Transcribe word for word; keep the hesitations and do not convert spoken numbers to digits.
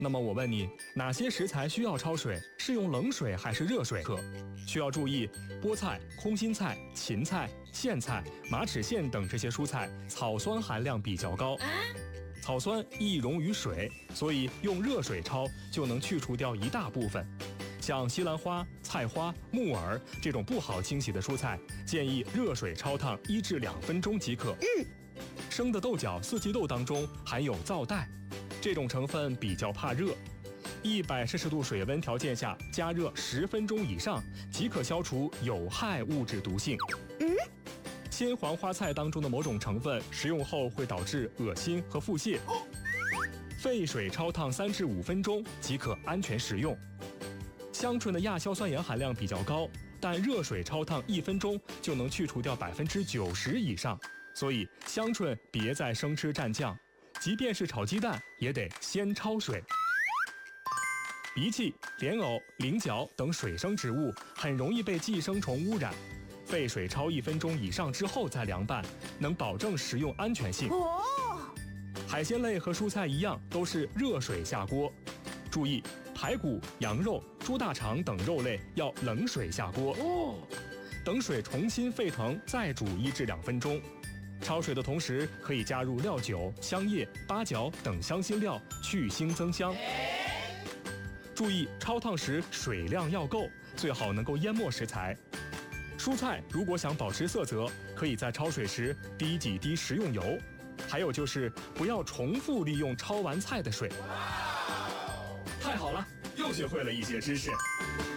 那么我问你，哪些食材需要焯水？是用冷水还是热水？需要注意，菠菜、空心菜、芹菜、苋菜、马齿苋等这些蔬菜草酸含量比较高，草酸易溶于水，所以用热水焯就能去除掉一大部分。像西兰花、菜花、木耳这种不好清洗的蔬菜，建议热水焯烫一至两分钟即可。 嗯， 生的豆角、四季豆当中含有皂带，这种成分比较怕热，一百摄氏度水温条件下加热十分钟以上即可消除有害物质毒性。 嗯， 鲜黄花菜当中的某种成分食用后会导致恶心和腹泻，沸水焯烫三至五分钟即可安全食用。香椿的亚硝酸盐含量比较高，但热水焯烫一分钟就能去除掉百分之九十以上，所以香椿别再生吃蘸酱，即便是炒鸡蛋也得先焯水。荸荠、莲藕、菱角等水生植物很容易被寄生虫污染，沸水焯一分钟以上之后再凉拌，能保证食用安全性。 哦， 海鲜类和蔬菜一样，都是热水下锅。注意，排骨、羊肉、猪大肠等肉类要冷水下锅， 哦， 等水重新沸腾再煮一至两分钟。焯水的同时可以加入料酒、香叶、八角等香辛料，去腥增香。注意焯烫时水量要够，最好能够淹没食材。蔬菜如果想保持色泽，可以在焯水时滴几滴食用油。还有就是不要重复利用焯完菜的水。太好了，又学会了一些知识。